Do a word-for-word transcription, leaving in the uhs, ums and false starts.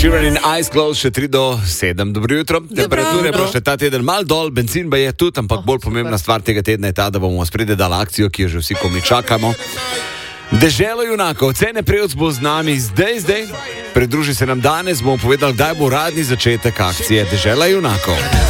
Sheeran in Eyes Closed, še tri do sedem. Dobro jutro. Temperature je še ta teden mal dol, benzin pa je tudi, ampak bolj pomembna stvar tega tedna je ta, da bomo spredje dali akcijo, ki jo že vsi komi čakamo. Deželo junakov, Cene Prevc bo z nami zdaj, zdaj. Pridruži se nam danes, bomo povedali, kdaj bo uradni začetek akcije Dežela junakov.